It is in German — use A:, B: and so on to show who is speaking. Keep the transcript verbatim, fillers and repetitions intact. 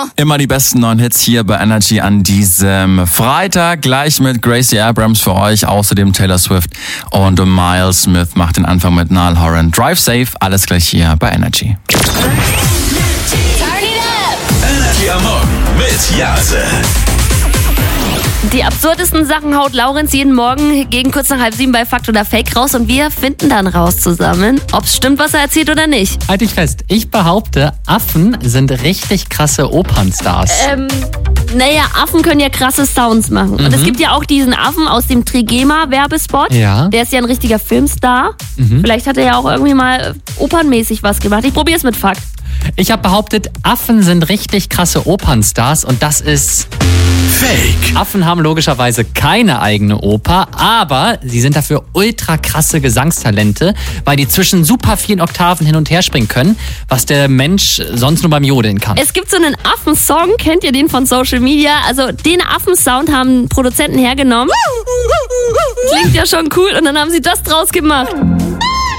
A: Immer die besten neuen Hits hier bei Energy an diesem Freitag. Gleich mit Gracie Abrams für euch. Außerdem Taylor Swift und Miles Smith macht den Anfang mit Niall Horan. Drive safe, alles gleich hier bei Energy.
B: Energy am Morgen mit Jase.
C: Die absurdesten Sachen haut Laurenz jeden Morgen gegen kurz nach halb sieben bei Fakt oder Fake raus und wir finden dann raus zusammen, ob es stimmt, was er erzählt oder nicht.
D: Halt dich fest, ich behaupte, Affen sind richtig krasse Opernstars.
C: Ähm, naja, Affen können ja krasse Sounds machen. Mhm. Und es gibt ja auch diesen Affen aus dem Trigema-Werbespot.
D: Ja.
C: Der ist ja ein richtiger Filmstar. Mhm. Vielleicht hat er ja auch irgendwie mal opernmäßig was gemacht. Ich probiere es mit Fakt.
D: Ich habe behauptet, Affen sind richtig krasse Opernstars und das ist
B: Fake.
D: Affen haben logischerweise keine eigene Oper, aber sie sind dafür ultra krasse Gesangstalente, weil die zwischen super vielen Oktaven hin und her springen können, was der Mensch sonst nur beim Jodeln kann.
C: Es gibt so einen Affensong, kennt ihr den von Social Media? Also den Affensound haben Produzenten hergenommen. Klingt ja schon cool und dann haben sie das draus gemacht.